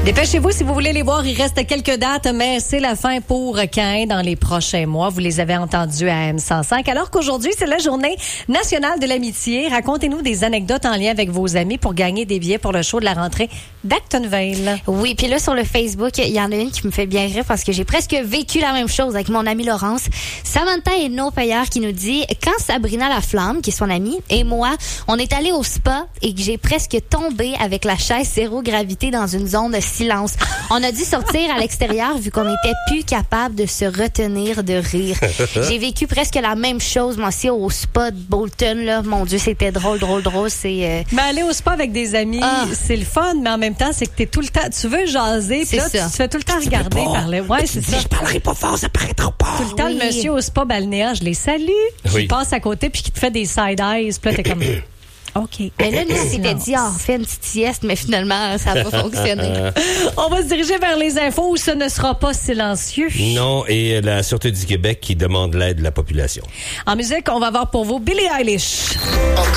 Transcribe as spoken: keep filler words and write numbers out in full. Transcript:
Dépêchez-vous si vous voulez les voir. Il reste quelques dates, mais c'est la fin pour Caen dans les prochains mois. Vous les avez entendus à M cent cinq. Alors qu'aujourd'hui, c'est la journée nationale de l'amitié. Racontez-nous des anecdotes en lien avec vos amis pour gagner des billets pour le show de la rentrée d'Actonville. Oui, puis là, sur le Facebook, il y en a une qui me fait bien rire parce que j'ai presque vécu la même chose avec mon amie Laurence. Samantha et nos payeurs qui nous dit, quand Sabrina Laflamme, qui est son amie, et moi, on est allés au spa et que j'ai presque tombé avec la chaise zéro gravité dans une zone de silence. On a dû sortir à l'extérieur vu qu'on n'était plus capable de se retenir de rire. J'ai vécu presque la même chose, moi aussi, au spa de Bolton, là. Mon Dieu, c'était drôle, drôle, drôle. C'est, euh... Mais aller au spa avec des amis, ah. c'est le fun, mais en même temps, c'est que t'es tout le temps, tu veux jaser, puis là, tu te fais tout le temps regarder par là. Ouais, c'est ça. Je parlerai pas fort, ça paraîtra pas. Tout le temps, oui. Le monsieur au spa balnéaire, je les salue. Oui. Qui passe à côté puis qui te fait des side eyes, puis là, t'es comme... OK. Mais là, nous, on s'était dit, ah, on fait une petite sieste, mais finalement, ça n'a pas fonctionné. On va se diriger vers les infos où ce ne sera pas silencieux. Non, et la Sûreté du Québec qui demande l'aide de la population. En musique, on va voir pour vous Billie Eilish.